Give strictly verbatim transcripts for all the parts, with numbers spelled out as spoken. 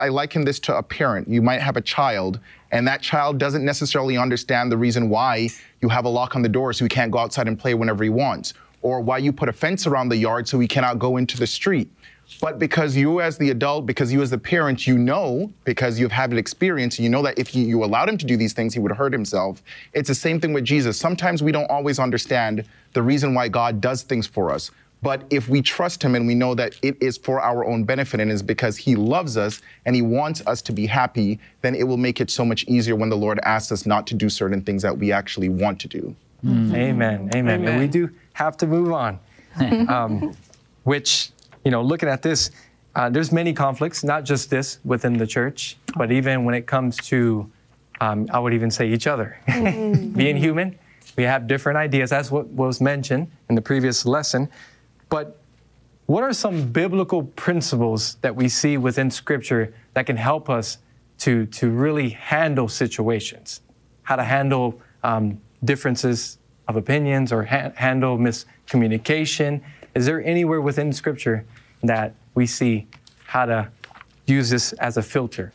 I liken this to a parent. You might have a child, and that child doesn't necessarily understand the reason why you have a lock on the door so he can't go outside and play whenever he wants, or why you put a fence around the yard so he cannot go into the street. But because you as the adult, because you as the parent, you know, because you've had an experience, you know that if you, you allowed him to do these things, he would hurt himself. It's the same thing with Jesus. Sometimes we don't always understand the reason why God does things for us. But if we trust him and we know that it is for our own benefit and is because he loves us and he wants us to be happy, then it will make it so much easier when the Lord asks us not to do certain things that we actually want to do. Mm. Amen, amen. Amen. And we do have to move on, um, which, you know, looking at this, uh, there's many conflicts, not just this within the church, but even when it comes to, um, I would even say each other. Mm-hmm. Being human, we have different ideas. That's what was mentioned in the previous lesson. But what are some biblical principles that we see within Scripture that can help us to, to really handle situations? How to handle um, differences of opinions or ha- handle miscommunication? Is there anywhere within Scripture that we see how to use this as a filter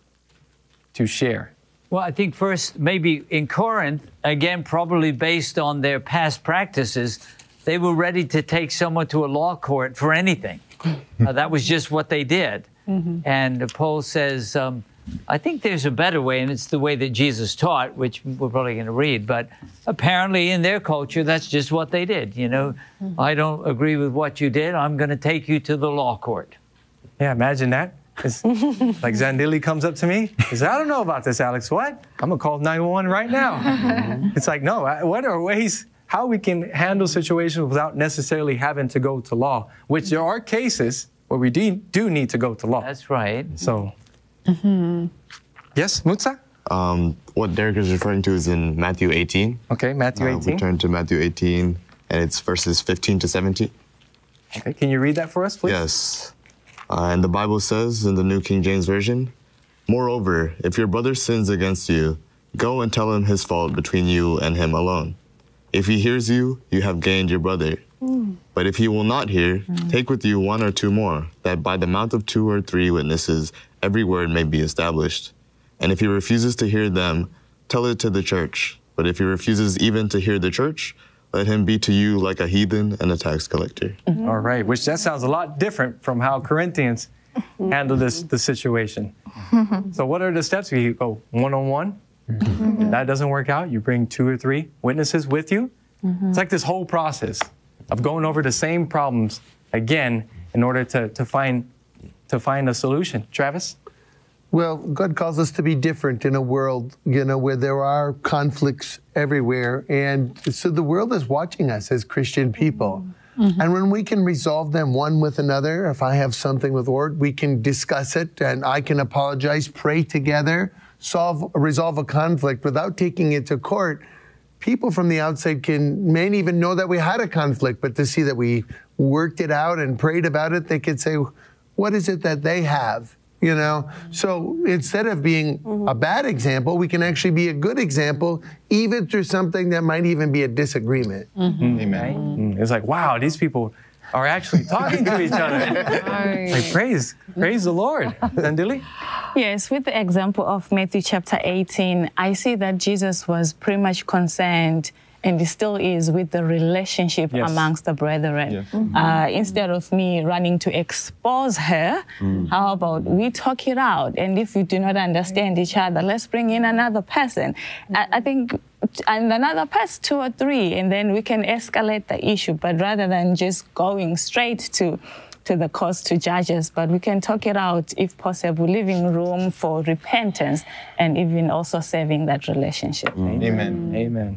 to share? Well, I think first, maybe in Corinth, again, probably based on their past practices, they were ready to take someone to a law court for anything. Uh, that was just what they did. Mm-hmm. And Paul says, um, I think there's a better way, and it's the way that Jesus taught, which we're probably going to read. But apparently in their culture, that's just what they did. You know, mm-hmm. I don't agree with what you did. I'm going to take you to the law court. Yeah, imagine that. It's like Zandili comes up to me. He says, I don't know about this, Alex. What? I'm going to call nine one one right now. Mm-hmm. It's like, no, what are ways how we can handle situations without necessarily having to go to law, which there are cases where we do, do need to go to law. That's right. So, mm-hmm. Yes, Mutsa? Um, what Derek is referring to is in Matthew eighteen. Okay, Matthew eighteen. Uh, we turn to Matthew eighteen, and it's verses fifteen to seventeen. Okay, can you read that for us, please? Yes. Uh, and the Bible says in the New King James Version, moreover, if your brother sins against you, go and tell him his fault between you and him alone. If he hears you, you have gained your brother. Mm. But if he will not hear, mm. take with you one or two more, that by the mouth of two or three witnesses, every word may be established. And if he refuses to hear them, tell it to the church. But if he refuses even to hear the church, let him be to you like a heathen and a tax collector. Mm-hmm. All right, which that sounds a lot different from how Corinthians mm-hmm. handle this the situation. Mm-hmm. So what are the steps? We go one-on-one. Mm-hmm. If that doesn't work out, you bring two or three witnesses with you. Mm-hmm. It's like this whole process of going over the same problems again in order to, to find to find a solution. Travis? Well, God calls us to be different in a world, you know, where there are conflicts everywhere. And so the world is watching us as Christian people. Mm-hmm. And when we can resolve them one with another, if I have something with Lord, we can discuss it and I can apologize, pray together, solve, resolve a conflict without taking it to court. People from the outside can, may even know that we had a conflict, but to see that we worked it out and prayed about it, they could say, what is it that they have? You know, so instead of being mm-hmm. a bad example, we can actually be a good example, even through something that might even be a disagreement. Mm-hmm. Amen. Mm-hmm. It's like, wow, these people are actually talking to each other. Like, praise, praise the Lord. Zandili? Yes, with the example of Matthew chapter eighteen, I see that Jesus was pretty much concerned, and he still is, with the relationship yes. amongst the brethren. Yes. Mm-hmm. Uh, instead of me running to expose her, mm. how about we talk it out? And if we do not understand each other, let's bring in another person. Mm-hmm. I, I think, and another person, two or three, and then we can escalate the issue. But rather than just going straight to to the courts, to judges, but we can talk it out, if possible, leaving room for repentance and even also saving that relationship. Mm. Amen. Amen.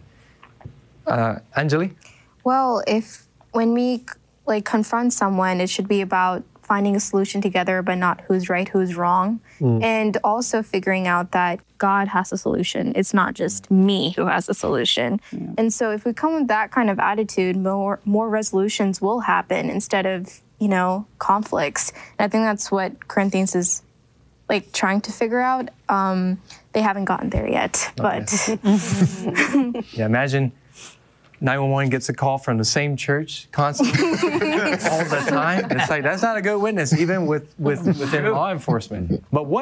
Uh, Anjali? Well, if when we like confront someone, it should be about finding a solution together, but not who's right, who's wrong. Mm. And also figuring out that God has a solution. It's not just me who has a solution. Yeah. And so if we come with that kind of attitude, more more resolutions will happen instead of, you know, conflicts. And I think that's what Corinthians is like trying to figure out. Um, they haven't gotten there yet, okay. but yeah, imagine nine one one gets a call from the same church constantly, all the time. It's like, that's not a good witness, even with, with within law enforcement. But what